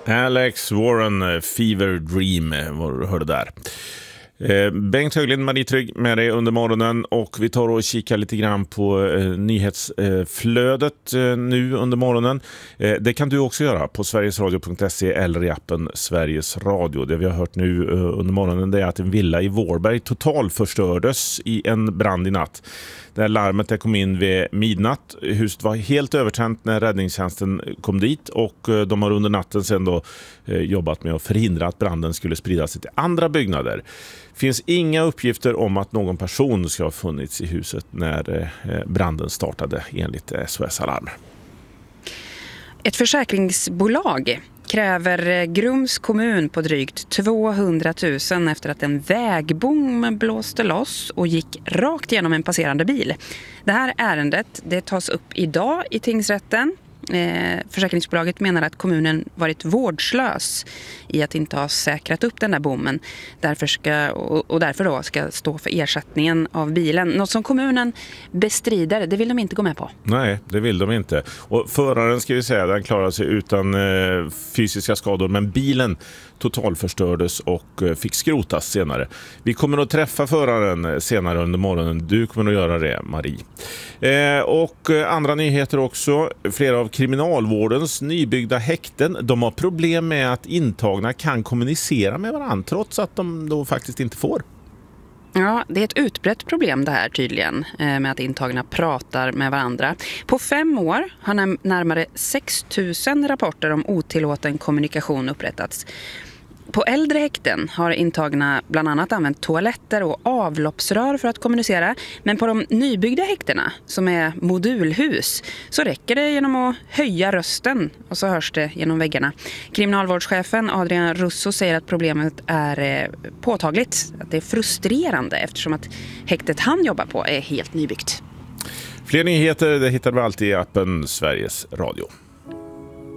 Alex Warren, Fever Dream, vad du hörde där. Bengt Höglind, Marie Trygg med dig under morgonen, och vi tar och kikar lite grann på nyhetsflödet nu under morgonen. Det kan du också göra på sverigesradio.se eller i appen Sveriges Radio. Det vi har hört nu under morgonen, det är att en villa i Vårberg totalförstördes i en brand i natt. Där larmet kom in vid midnatt. Huset var helt övertänt när räddningstjänsten kom dit, och de har under natten sedan då jobbat med att förhindra att branden skulle sprida sig till andra byggnader. Det finns inga uppgifter om att någon person ska ha funnits i huset när branden startade, enligt SOS Alarm. Ett försäkringsbolag kräver Grums kommun på drygt 200 000 efter att en vägbom blåste loss och gick rakt genom en passerande bil. Det här ärendet det tas upp idag i tingsrätten. Försäkringsbolaget menar att kommunen varit vårdslös i att inte ha säkrat upp den där bommen. Därför då ska stå för ersättningen av bilen. Något som kommunen bestrider, det vill de inte gå med på. Nej, det vill de inte. Och föraren, ska vi säga, den klarar sig utan fysiska skador, men bilen totalförstördes och fick skrotas senare. Vi kommer att träffa föraren senare under morgonen. Du kommer att göra det, Marie. Och andra nyheter också. Flera av kriminalvårdens nybyggda häkten, de har problem med att intagna kan kommunicera med varandra trots att de då faktiskt inte får. Ja, det är ett utbrett problem det här tydligen, med att intagna pratar med varandra. På 5 år har närmare 6 000 rapporter om otillåten kommunikation upprättats. På äldre häkten har intagna bland annat använt toaletter och avloppsrör för att kommunicera. Men på de nybyggda häktena, som är modulhus, så räcker det genom att höja rösten och så hörs det genom väggarna. Kriminalvårdschefen Adrian Russo säger att problemet är påtagligt, att det är frustrerande eftersom att häktet han jobbar på är helt nybyggt. Fler nyheter det hittar vi alltid i appen Sveriges Radio.